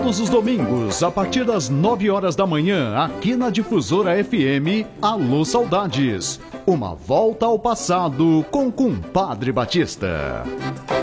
Todos os domingos, a partir das 9 horas da manhã, aqui na Difusora FM, Alô Saudades. Uma volta ao passado com Compadre Batista.